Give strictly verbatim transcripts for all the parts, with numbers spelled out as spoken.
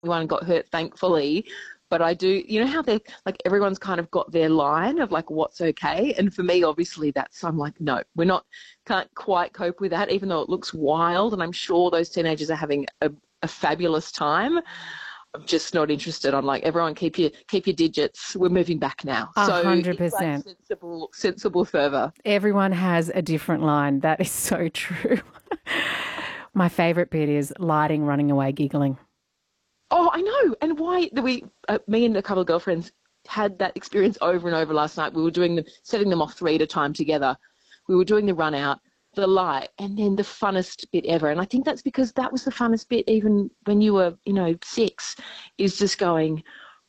anyone got hurt, thankfully. But I do, you know how they're like everyone's kind of got their line of like what's okay. And for me, obviously, that's I'm like, no, we're not, can't quite cope with that, even though it looks wild. And I'm sure those teenagers are having a, a fabulous time. I'm just not interested. I'm like, everyone, keep your keep your digits. We're moving back now. A So hundred it's like percent. sensible, sensible fervour. Everyone has a different line. That is so true. My favourite bit is lighting, running away, giggling. Oh, I know. And why we, uh, me and a couple of girlfriends had that experience over and over last night. We were doing them, setting them off three at a time together. We were doing the run out, the light, and then the funnest bit ever. And I think that's because that was the funnest bit even when you were, you know, six, is just going,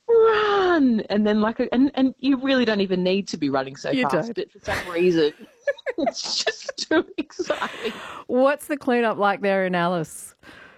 run. And then like, a, and, and you really don't even need to be running so You fast, don't. but for some reason, it's just too exciting. What's the cleanup like there in Alice?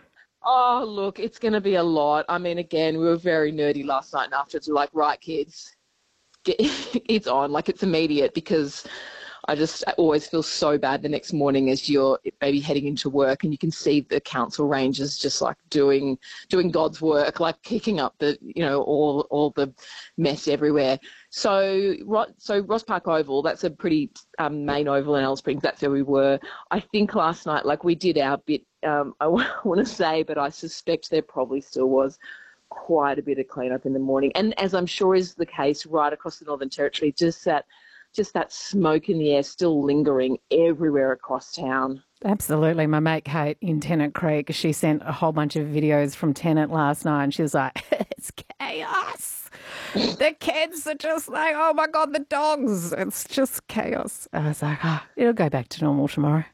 Oh, look, it's going to be a lot. I mean, again, we were very nerdy last night and after. It's like, right, kids, get, it's on. Like, it's immediate because I just always feel so bad the next morning as you're maybe heading into work and you can see the council rangers just like doing doing God's work, like kicking up the, you know, all all the mess everywhere. So, so Ross Park Oval, that's a pretty um, main oval in Alice Springs. That's where we were. I think last night, like we did our bit, um, I want to say, but I suspect there probably still was quite a bit of cleanup in the morning. And as I'm sure is the case right across the Northern Territory, just that just that smoke in the air still lingering everywhere across town. Absolutely. My mate Kate in Tennant Creek, she sent a whole bunch of videos from Tennant last night and she was like, it's chaos. The kids are just like, oh my God, the dogs. It's just chaos. I was like, oh, it'll go back to normal tomorrow.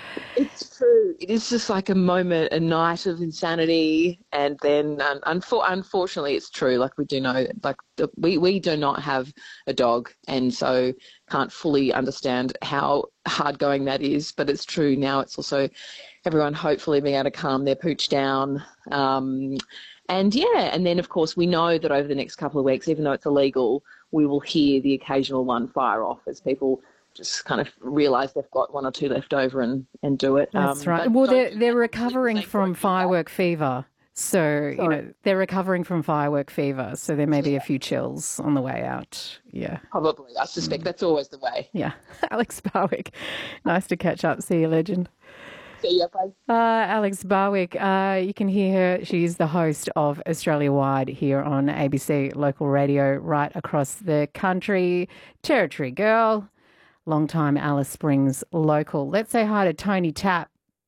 It's true. It is just like a moment, a night of insanity, and then um, unfor- unfortunately, it's true. Like we do know, like the, we we do not have a dog, and so can't fully understand how hard going that is. But it's true. Now it's also everyone hopefully being able to calm their pooch down. Um, and yeah, and then of course we know that over the next couple of weeks, even though it's illegal, we will hear the occasional one fire off as people just kind of realise they've got one or two left over and, and do it. That's um, right. Well, they're, they're recovering from firework fever. So, Sorry. you know, they're recovering from firework fever. So there may be a few chills on the way out. Yeah. Probably. I suspect mm. that's always the way. Yeah. Alex Barwick, nice to catch up. See you, legend. See you, bye. Uh, Alex Barwick, uh, you can hear her. She's the host of Australia Wide here on A B C Local Radio right across the country. Territory girl. Long-time Alice Springs local. Let's say hi to Tony Tapp.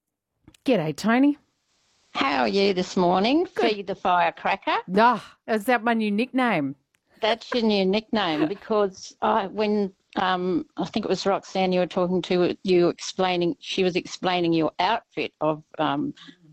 G'day, Tony. How are you this morning? Good. Feed the firecracker. Ah, is that my new nickname? That's your new nickname because I, when um, I think it was Roxanne you were talking to, you explaining, she was explaining your outfit of um,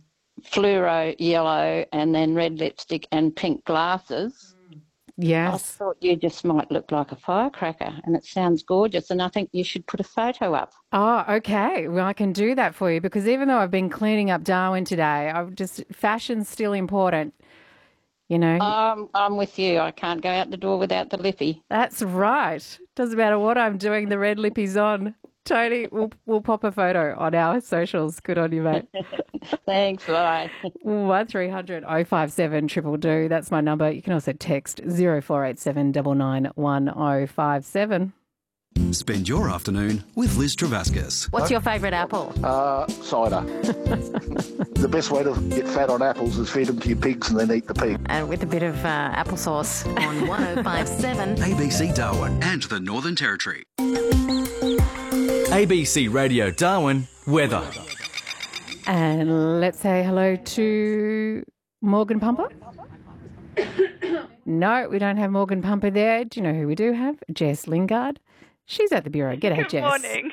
fluoro yellow and then red lipstick and pink glasses. Yes. I thought you just might look like a firecracker and it sounds gorgeous and I think you should put a photo up. Oh, okay. Well, I can do that for you because even though I've been cleaning up Darwin today, I've just fashion's still important, you know. Um, I'm with you. I can't go out the door without the lippy. That's right. Doesn't matter what I'm doing, the red lippy's on. Tony, we'll, we'll pop a photo on our socials. Good on you, mate. Thanks, bye. one three hundred oh five seven triple do. That's my number. You can also text zero four eight seven nine nine one oh five seven. Spend your afternoon with Liz Travascus. What's your favourite apple? Uh, cider. The best way to get fat on apples is feed them to your pigs and then eat the pig. And with a bit of uh, applesauce on one oh five seven. A B C Darwin and the Northern Territory. A B C Radio Darwin weather. And let's say hello to Morgan Pumper. No, we don't have Morgan Pumper there. Do you know who we do have? Jess Lingard. She's at the Bureau. G'day, Good Jess. morning.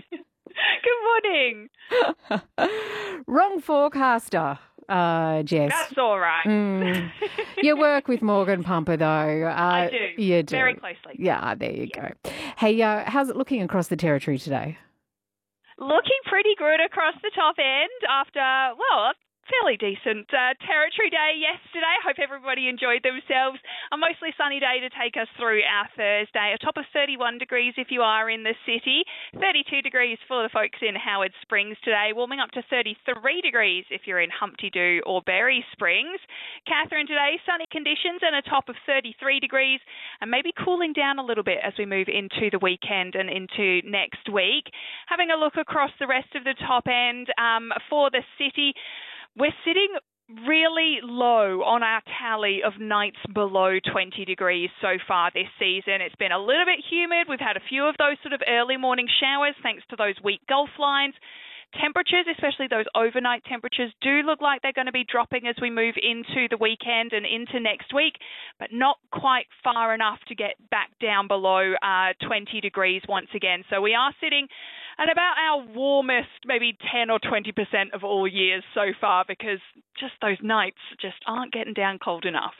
Good morning. Wrong forecaster, uh, Jess. That's all right. Mm. You work with Morgan Pumper, though. Uh, I do. You do. Very closely. Yeah, there you yeah. go. Hey, uh, how's it looking across the territory today? Looking pretty good across the top end after, well, a fairly decent uh, territory day yesterday. Hope everybody enjoyed themselves. A mostly sunny day to take us through our Thursday. A top of thirty-one degrees if you are in the city, thirty-two degrees for the folks in Howard Springs today, warming up to thirty-three degrees if you're in Humpty Doo or Berry Springs. Catherine today, sunny conditions and a top of thirty-three degrees, and maybe cooling down a little bit as we move into the weekend and into next week. Having a look across the rest of the top end um, for the city, we're sitting really low on our tally of nights below twenty degrees so far this season. It's been a little bit humid. We've had a few of those sort of early morning showers thanks to those weak Gulf lines. Temperatures, especially those overnight temperatures, do look like they're going to be dropping as we move into the weekend and into next week, but not quite far enough to get back down below uh, twenty degrees once again. So we are sitting at about our warmest, maybe ten or twenty percent of all years so far, because just those nights just aren't getting down cold enough.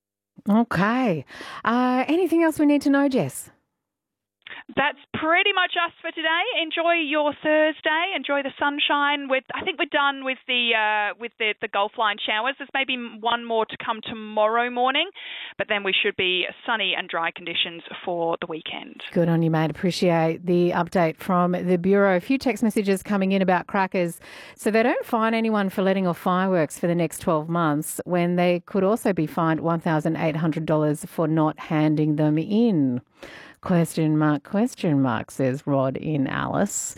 Okay. Uh, anything else we need to know, Jess? That's pretty much us for today. Enjoy your Thursday. Enjoy the sunshine. With I think we're done with the uh, with the, the Gulf line showers. There's maybe one more to come tomorrow morning, but then we should be sunny and dry conditions for the weekend. Good on you, mate. Appreciate the update from the Bureau. A few text messages coming in about crackers. So they don't fine anyone for letting off fireworks for the next twelve months when they could also be fined one thousand eight hundred dollars for not handing them in. Question mark, question mark, says Rod in Alice.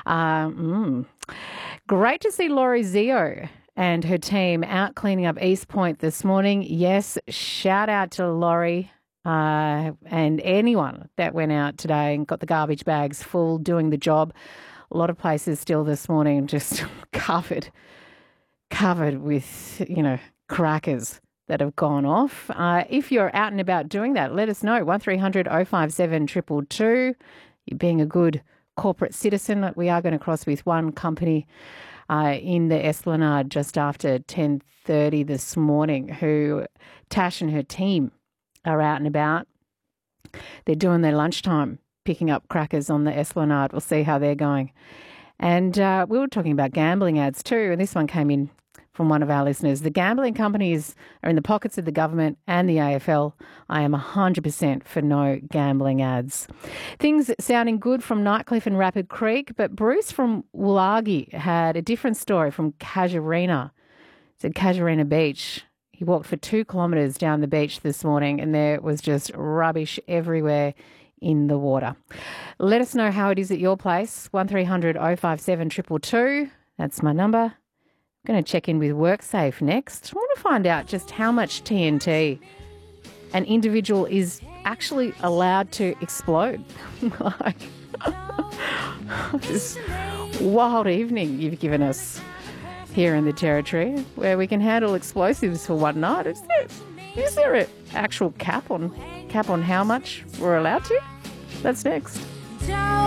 Um, mm. Great to see Laurie Zio and her team out cleaning up East Point this morning. Yes, shout out to Laurie uh, and anyone that went out today and got the garbage bags full doing the job. A lot of places still this morning just covered, covered with, you know, crackers that have gone off. Uh, if you're out and about doing that, let us know. one three hundred oh five seven two two two. You're being a good corporate citizen. We are going to cross with one company uh, in the Esplanade just after ten thirty this morning who Tash and her team are out and about. They're doing their lunchtime, picking up crackers on the Esplanade. We'll see how they're going. And uh, we were talking about gambling ads too, and this one came in from one of our listeners. The gambling companies are in the pockets of the government and the A F L. I am one hundred percent for no gambling ads. Things sounding good from Nightcliff and Rapid Creek, but Bruce from Woolagi had a different story from Casuarina. It's at Casuarina Beach. He walked for two kilometres down the beach this morning and there was just rubbish everywhere in the water. Let us know how it is at your place. one three hundred oh five seven two two two. That's my number. I'm going to check in with WorkSafe next. I want to find out just how much T N T an individual is actually allowed to explode. Like, this wild evening you've given us here in the Territory where we can handle explosives for one night. Is there, is there an actual cap on cap on how much we're allowed to? That's next.